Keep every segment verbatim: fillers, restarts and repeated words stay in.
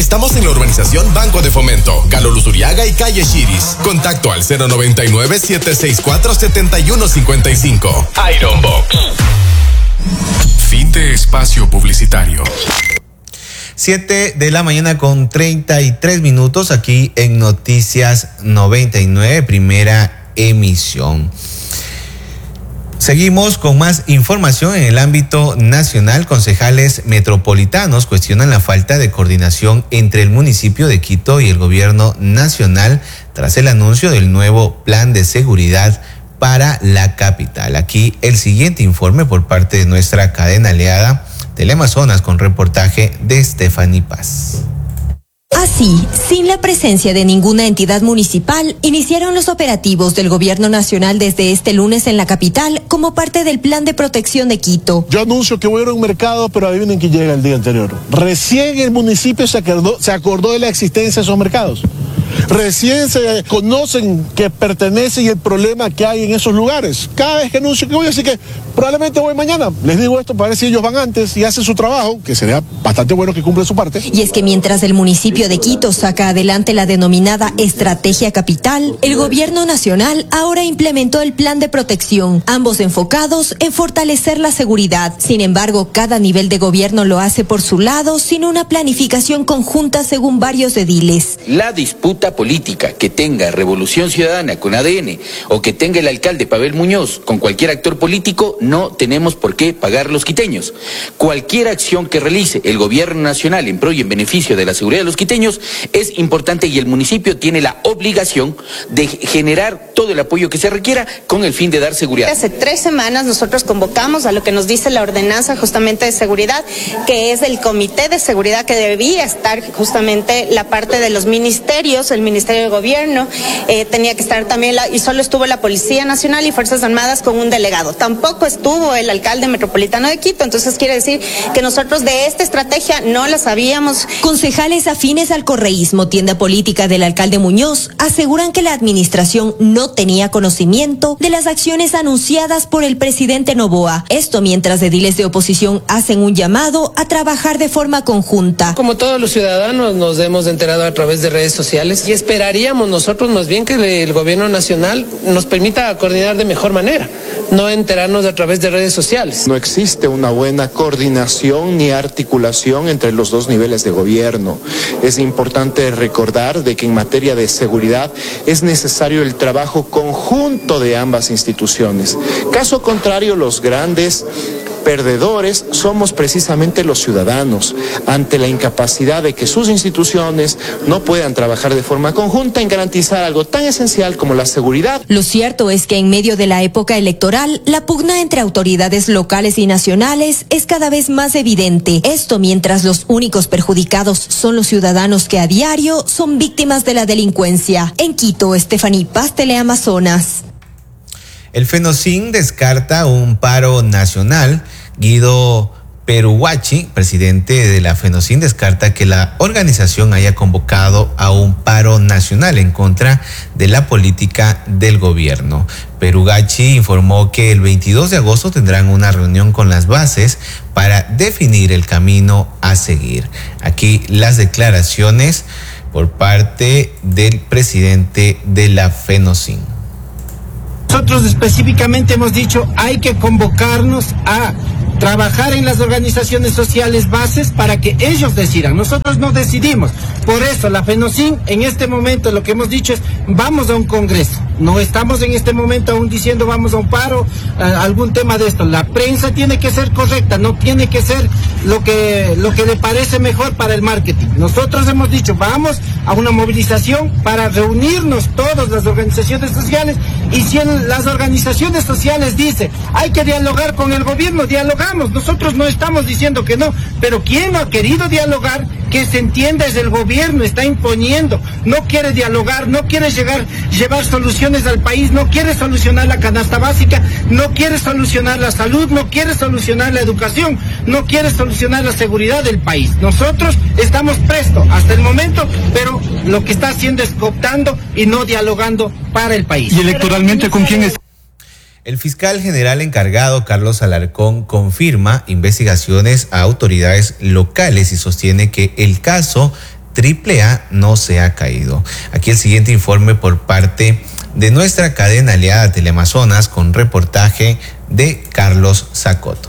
Estamos en la urbanización Banco de Fomento, Galo Luzuriaga y Calle Chiris. Contacto al cero noventa y nueve, siete seis cuatro, siete uno cinco cinco. Iron Box. Fin de espacio publicitario. siete de la mañana con treinta y tres minutos aquí en Noticias noventa y nueve, primera emisión. Seguimos con más información en el ámbito nacional. Concejales metropolitanos cuestionan la falta de coordinación entre el municipio de Quito y el gobierno nacional tras el anuncio del nuevo plan de seguridad para la capital. Aquí el siguiente informe por parte de nuestra cadena aliada Teleamazonas con reportaje de Stephanie Paz. Así, sin la presencia de ninguna entidad municipal, iniciaron los operativos del gobierno nacional desde este lunes en la capital como parte del plan de protección de Quito. Yo anuncio que voy a ir a un mercado, pero adivinen quién llega el día anterior. Recién el municipio se acordó, se acordó de la existencia de esos mercados. Recién se conocen que pertenece y el problema que hay en esos lugares. Cada vez que anuncio que voy, así que probablemente voy mañana. Les digo esto para ver si ellos van antes y hacen su trabajo, que sería bastante bueno que cumplan su parte. Y es que mientras el municipio de Quito saca adelante la denominada Estrategia Capital, el gobierno nacional ahora implementó el plan de protección, ambos enfocados en fortalecer la seguridad. Sin embargo, cada nivel de gobierno lo hace por su lado, sin una planificación conjunta según varios ediles. La disputa política que tenga Revolución Ciudadana con A D N o que tenga el alcalde Pavel Muñoz con cualquier actor político, no tenemos por qué pagar los quiteños. Cualquier acción que realice el gobierno nacional en pro y en beneficio de la seguridad de los quiteños es importante y el municipio tiene la obligación de generar todo el apoyo que se requiera con el fin de dar seguridad. Hace tres semanas nosotros convocamos a lo que nos dice la ordenanza justamente de seguridad, que es el comité de seguridad que debía estar justamente la parte de los ministerios, el Ministerio de Gobierno, eh, tenía que estar también, la, y solo estuvo la Policía Nacional y Fuerzas Armadas con un delegado. Tampoco estuvo el alcalde metropolitano de Quito, entonces quiere decir que nosotros de esta estrategia no la sabíamos. Concejales afines al correísmo, tienda política del alcalde Muñoz, aseguran que la administración no tenía conocimiento de las acciones anunciadas por el presidente Noboa. Esto mientras ediles de oposición hacen un llamado a trabajar de forma conjunta. Como todos los ciudadanos nos hemos enterado a través de redes sociales y esperaríamos nosotros más bien que el gobierno nacional nos permita coordinar de mejor manera, no enterarnos a través de redes sociales. No existe una buena coordinación ni articulación entre los dos niveles de gobierno. Es importante recordar de que en materia de seguridad es necesario el trabajo conjunto de ambas instituciones. Caso contrario, los grandes perdedores somos precisamente los ciudadanos, ante la incapacidad de que sus instituciones no puedan trabajar de forma conjunta en garantizar algo tan esencial como la seguridad. Lo cierto es que en medio de la época electoral, la pugna entre autoridades locales y nacionales es cada vez más evidente. Esto mientras los únicos perjudicados son los ciudadanos que a diario son víctimas de la delincuencia. En Quito, Stephanie Paz, Teleamazonas. El FENOCIN descarta un paro nacional. Guido Peruguachi, presidente de la FENOCIN, descarta que la organización haya convocado a un paro nacional en contra de la política del gobierno. Peruguachi informó que el veintidós de agosto tendrán una reunión con las bases para definir el camino a seguir. Aquí las declaraciones por parte del presidente de la FENOCIN. Nosotros específicamente hemos dicho hay que convocarnos a trabajar en las organizaciones sociales bases para que ellos decidan. Nosotros no decidimos. Por eso la FENOCIN en este momento lo que hemos dicho es vamos a un congreso. No estamos en este momento aún diciendo vamos a un paro, a algún tema de esto. La prensa tiene que ser correcta, no tiene que ser lo que, lo que le parece mejor para el marketing. Nosotros hemos dicho vamos a una movilización para reunirnos todas las organizaciones sociales y si en las organizaciones sociales dicen hay que dialogar con el gobierno, dialogamos. Nosotros no estamos diciendo que no, pero quien no ha querido dialogar, que se entienda es el gobierno, está imponiendo, no quiere dialogar, no quiere llegar, llevar soluciones al país, no quiere solucionar la canasta básica, no quiere solucionar la salud, no quiere solucionar la educación, no quiere solucionar la seguridad del país. Nosotros estamos prestos hasta el momento, pero lo que está haciendo es cooptando y no dialogando para el país. ¿Y electoralmente con quién es? El fiscal general encargado, Carlos Alarcón, confirma investigaciones a autoridades locales y sostiene que el caso Triple A no se ha caído. Aquí el siguiente informe por parte de nuestra cadena aliada Teleamazonas con reportaje de Carlos Zacoto.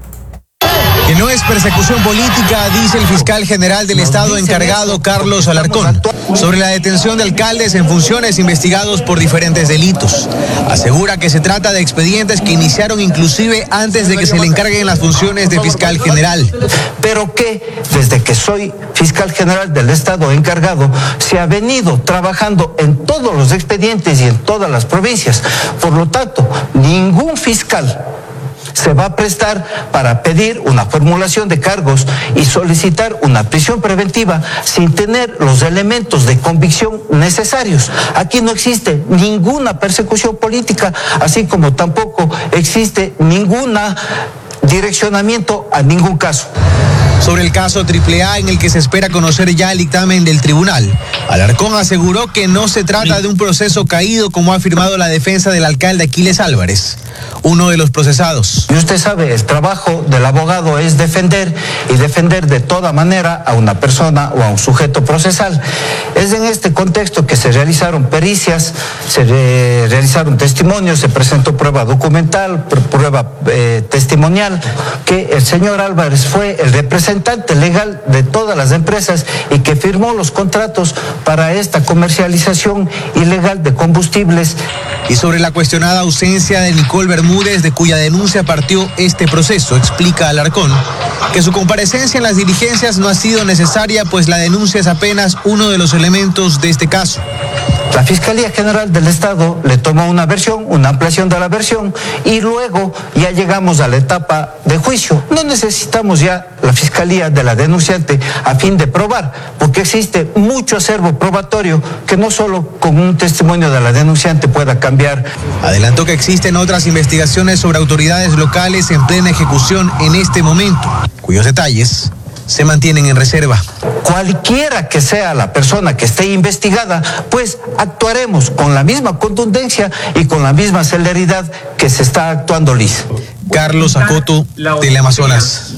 Que no es persecución política, dice el fiscal general del Estado encargado Carlos Alarcón, sobre la detención de alcaldes en funciones investigados por diferentes delitos. Asegura que se trata de expedientes que iniciaron inclusive antes de que se le encarguen las funciones de fiscal general. Pero que desde que soy fiscal general del Estado encargado, se ha venido trabajando en todos los expedientes y en todas las provincias. Por lo tanto, ningún fiscal se va a prestar para pedir una formulación de cargos y solicitar una prisión preventiva sin tener los elementos de convicción necesarios. Aquí no existe ninguna persecución política, así como tampoco existe ninguna direccionamiento a ningún caso. Sobre el caso Triple A, en el que se espera conocer ya el dictamen del tribunal, Alarcón aseguró que no se trata de un proceso caído, como ha afirmado la defensa del alcalde Aquiles Álvarez, uno de los procesados. Y usted sabe, el trabajo del abogado es defender, y defender de toda manera a una persona o a un sujeto procesal. Es en este contexto que se realizaron pericias, se re realizaron testimonios, se presentó prueba documental, prueba eh, testimonial, que el señor Álvarez fue el representante legal de todas las empresas y que firmó los contratos para esta comercialización ilegal de combustibles. Y sobre la cuestionada ausencia de Nicole Bermúdez, de cuya denuncia partió este proceso, explica Alarcón que su comparecencia en las diligencias no ha sido necesaria, pues la denuncia es apenas uno de los elementos de este caso. La Fiscalía General del Estado le tomó una versión, una ampliación de la versión, y luego ya llegamos a la etapa de juicio. No necesitamos ya la Fiscalía de la denunciante a fin de probar, porque existe mucho acervo probatorio que no solo con un testimonio de la denunciante pueda cambiar. Adelantó que existen otras investigaciones sobre autoridades locales en plena ejecución en este momento, cuyos detalles se mantienen en reserva. Cualquiera que sea la persona que esté investigada, pues actuaremos con la misma contundencia y con la misma celeridad que se está actuando, Liz. Carlos Zacoto, Teleamazonas.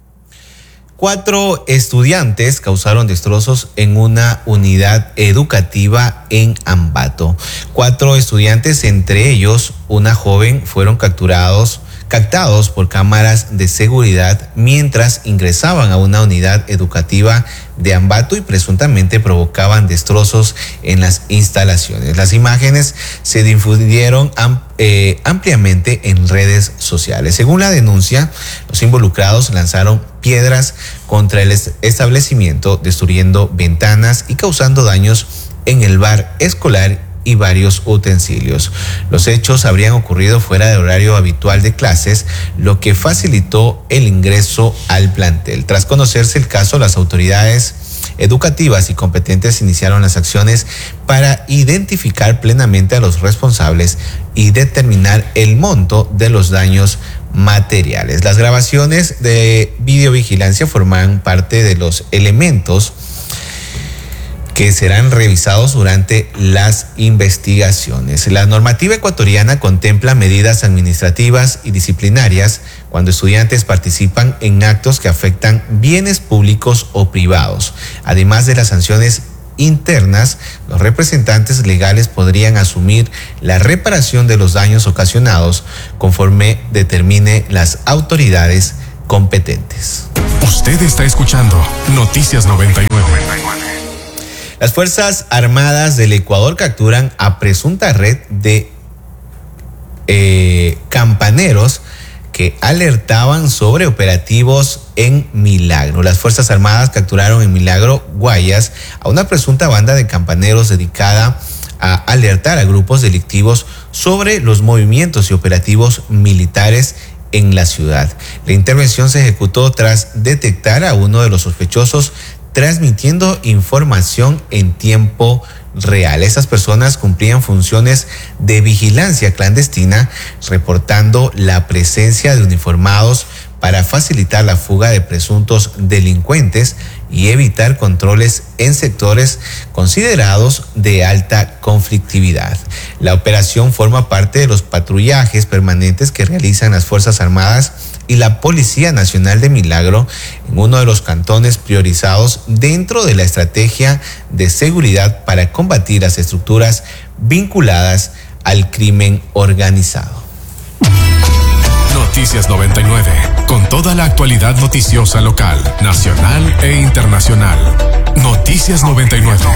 Cuatro estudiantes causaron destrozos en una unidad educativa en Ambato. Cuatro estudiantes, entre ellos una joven, fueron capturados captados por cámaras de seguridad mientras ingresaban a una unidad educativa de Ambato y presuntamente provocaban destrozos en las instalaciones. Las imágenes se difundieron am, eh, ampliamente en redes sociales. Según la denuncia, los involucrados lanzaron piedras contra el establecimiento, destruyendo ventanas y causando daños en el bar escolar y varios utensilios. Los hechos habrían ocurrido fuera del horario habitual de clases, lo que facilitó el ingreso al plantel. Tras conocerse el caso, las autoridades educativas y competentes iniciaron las acciones para identificar plenamente a los responsables y determinar el monto de los daños materiales. Las grabaciones de videovigilancia forman parte de los elementos que serán revisados durante las investigaciones. La normativa ecuatoriana contempla medidas administrativas y disciplinarias cuando estudiantes participan en actos que afectan bienes públicos o privados. Además de las sanciones internas, los representantes legales podrían asumir la reparación de los daños ocasionados conforme determine las autoridades competentes. Usted está escuchando Noticias noventa y nueve. Las Fuerzas Armadas del Ecuador capturan a presunta red de eh, campaneros que alertaban sobre operativos en Milagro. Las Fuerzas Armadas capturaron en Milagro, Guayas, a una presunta banda de campaneros dedicada a alertar a grupos delictivos sobre los movimientos y operativos militares en la ciudad. La intervención se ejecutó tras detectar a uno de los sospechosos transmitiendo información en tiempo real. Esas personas cumplían funciones de vigilancia clandestina, reportando la presencia de uniformados para facilitar la fuga de presuntos delincuentes y evitar controles en sectores considerados de alta conflictividad. La operación forma parte de los patrullajes permanentes que realizan las Fuerzas Armadas y la Policía Nacional de Milagro en uno de los cantones priorizados dentro de la estrategia de seguridad para combatir las estructuras vinculadas al crimen organizado. Noticias noventa y nueve, con toda la actualidad noticiosa local, nacional e internacional. Noticias noventa y nueve.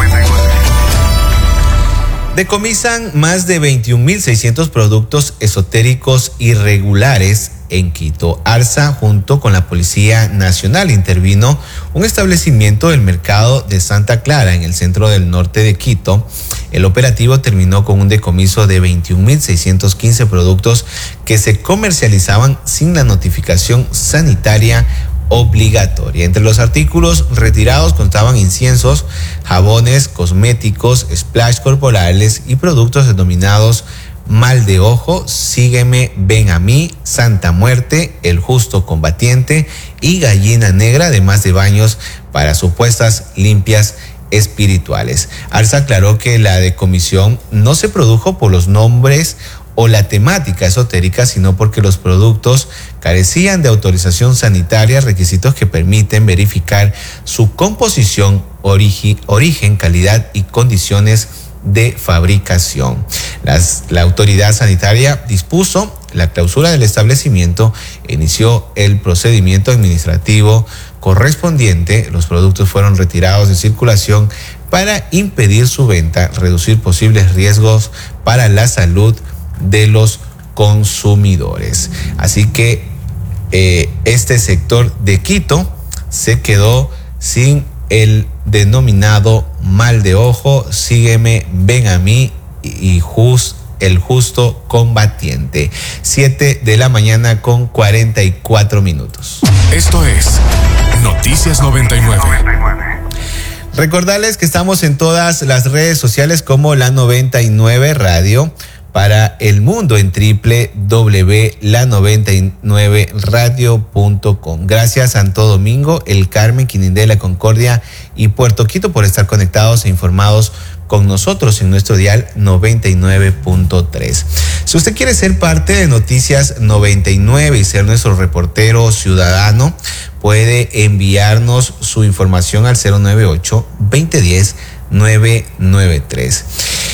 Decomisan más de veintiún mil seiscientos productos esotéricos irregulares en Quito. ARSA, junto con la Policía Nacional, intervino un establecimiento del mercado de Santa Clara en el centro del norte de Quito. El operativo terminó con un decomiso de veintiún mil seiscientos quince productos que se comercializaban sin la notificación sanitaria obligatoria. Entre los artículos retirados contaban inciensos, jabones, cosméticos, splash corporales y productos denominados Mal de Ojo, Sígueme, Ven a Mí, Santa Muerte, El Justo Combatiente y Gallina Negra, además de baños para supuestas limpias espirituales. ARSA aclaró que la decomisión no se produjo por los nombres o la temática esotérica, sino porque los productos carecían de autorización sanitaria, requisitos que permiten verificar su composición, origi, origen, calidad y condiciones de fabricación. Las, la autoridad sanitaria dispuso la clausura del establecimiento e inició el procedimiento administrativo correspondiente. Los productos fueron retirados de circulación para impedir su venta, reducir posibles riesgos para la salud de los consumidores. Así que eh, este sector de Quito se quedó sin el denominado Mal de Ojo, Sígueme, Ven a Mí y just, El Justo Combatiente. Siete de la mañana con cuarenta y cuatro minutos. Esto es Noticias noventa y nueve. Recordarles que estamos en todas las redes sociales como La noventa y nueve Radio para el mundo en doble u doble u doble u punto la noventa y nueve radio punto com. Gracias Santo Domingo, El Carmen, Quinindé, Concordia y Puerto Quito por estar conectados e informados con nosotros en nuestro dial noventa y nueve punto tres. Si usted quiere ser parte de Noticias noventa y nueve y ser nuestro reportero ciudadano, puede enviarnos su información al cero nueve ocho, veinte diez, nueve nueve tres.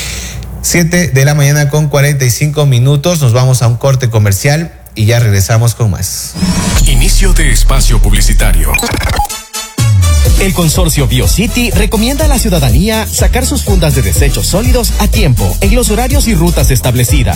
Siete de la mañana con cuarenta y cinco minutos. Nos vamos a un corte comercial y ya regresamos con más. Inicio de espacio publicitario. El consorcio BioCity recomienda a la ciudadanía sacar sus fundas de desechos sólidos a tiempo en los horarios y rutas establecidas.